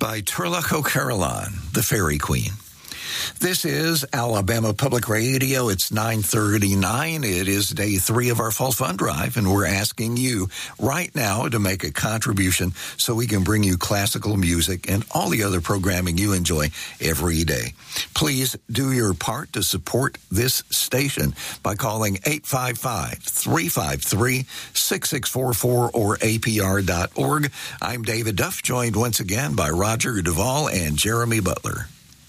by Turlough O'Carolan, the Fairy Queen. This is Alabama Public Radio. It's 9:39. It is day 3 of our Fall Fund Drive, and we're asking you right now to make a contribution so we can bring you classical music and all the other programming you enjoy every day. Please do your part to support this station by calling 855-353-6644 or apr.org. I'm David Duff, joined once again by Roger Duvall and Jeremy Butler.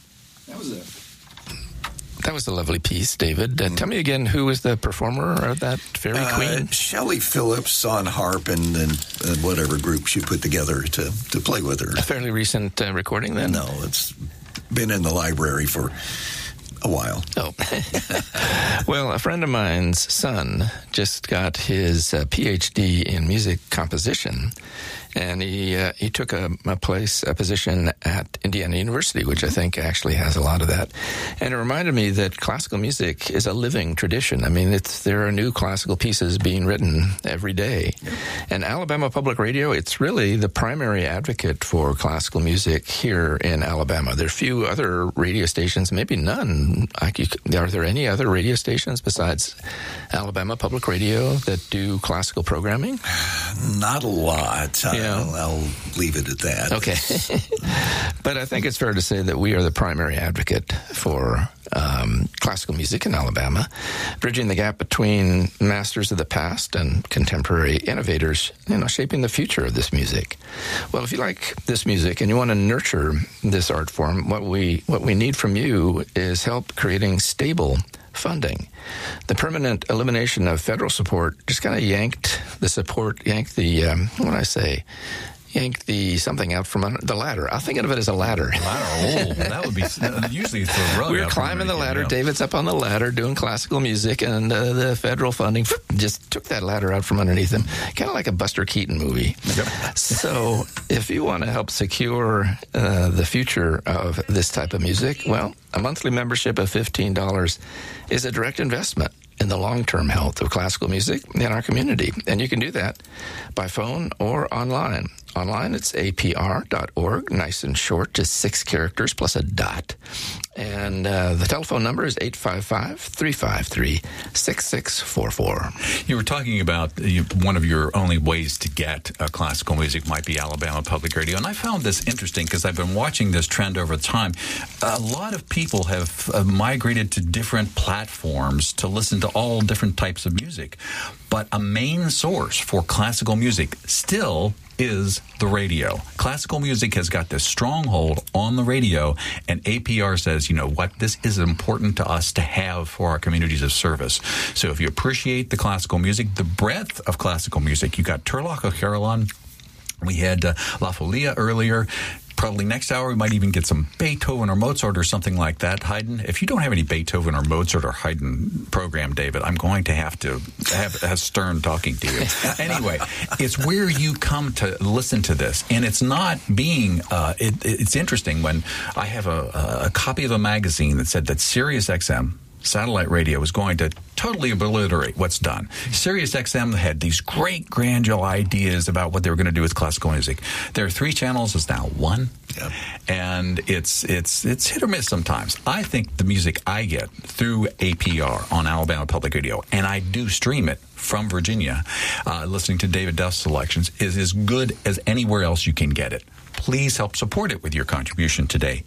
That was a lovely piece, David. Tell me again, who was the performer of that Fairy Queen? Shelley Phillips on harp and whatever group she put together to play with her. A fairly recent recording, then? No, it's been in the library for a while. Oh. Well, a friend of mine's son just got his PhD in music composition, and he took a position at Indiana University, which I think actually has a lot of that. And it reminded me that classical music is a living tradition. I mean, there are new classical pieces being written every day. Yep. And Alabama Public Radio, it's really the primary advocate for classical music here in Alabama. There are few other radio stations, maybe none. Are there any other radio stations besides Alabama Public Radio that do classical programming? Not a lot. I'll leave it at that. Okay. But I think it's fair to say that we are the primary advocate for classical music in Alabama, bridging the gap between masters of the past and contemporary innovators, shaping the future of this music. Well, if you like this music and you want to nurture this art form, what we need from you is help creating stable funding. The permanent elimination of federal support just kind of yanked the something out from under the ladder. I'll think of it as a ladder. Oh, that would be usually it's a rug. We're climbing the ladder. David's up on the ladder doing classical music, and the federal funding just took that ladder out from underneath him. Kind of like a Buster Keaton movie. Yep. So if you want to help secure the future of this type of music, well, a monthly membership of $15 is a direct investment in the long-term health of classical music in our community. And you can do that by phone or online. Online, it's apr.org, nice and short, just 6 characters plus a dot. And the telephone number is 855-353-6644. You were talking about one of your only ways to get classical music might be Alabama Public Radio. And I found this interesting because I've been watching this trend over time. A lot of people have migrated to different platforms to listen to all different types of music. But a main source for classical music still is the radio. Classical music has got this stronghold on the radio, and APR says, you know what, this is important to us to have for our communities of service. So if you appreciate the classical music, the breadth of classical music, you got Turlough O'Carolan, we had La Folia earlier. Probably next hour we might even get some Beethoven or Mozart or something like that. Haydn, if you don't have any Beethoven or Mozart or Haydn program, David, I'm going to have to have Stern talking to you. Anyway, it's where you come to listen to this. And it's not being, it's interesting when I have a copy of a magazine that said that Sirius XM satellite radio was going to totally obliterate what's done. Sirius XM had these great grandeur ideas about what they were going to do with classical music. There are 3 channels, it's now 1. Yep. And it's hit or miss sometimes. I think the music I get through APR on Alabama Public Radio, and I do stream it from Virginia, listening to David Duff's selections, is as good as anywhere else you can get it. Please help support it with your contribution today.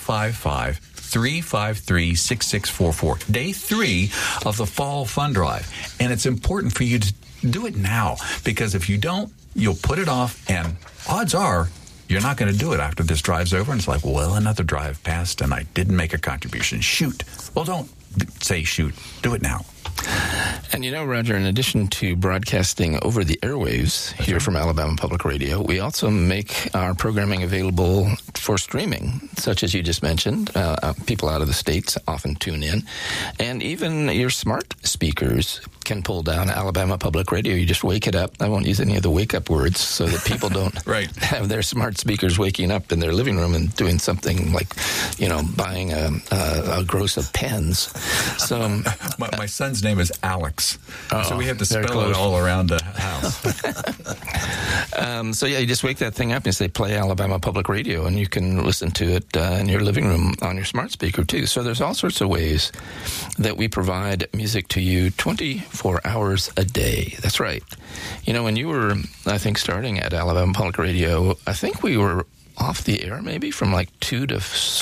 855-353-6644. Day 3 of the Fall Fund Drive. And it's important for you to do it now, because if you don't, you'll put it off, and odds are you're not going to do it after this drive's over. And it's like, well, another drive passed and I didn't make a contribution. Shoot. Well, don't say shoot. Do it now. And Roger, in addition to broadcasting over the airwaves here from Alabama Public Radio, we also make our programming available for streaming, such as you just mentioned. People out of the States often tune in. And even your smart speakers can pull down Alabama Public Radio. You just wake it up. I won't use any of the wake-up words so that people don't have their smart speakers waking up in their living room and doing something like, buying a gross of pens. So my son's name is Alex. So we have to spell close. It all around the house. You just wake that thing up and you say, play Alabama Public Radio, and you you can listen to it in your living room on your smart speaker, too. So there's all sorts of ways that we provide music to you 24 hours a day. That's right. You know, when you were, I think, starting at Alabama Public Radio, I think we were off the air maybe from like 2 to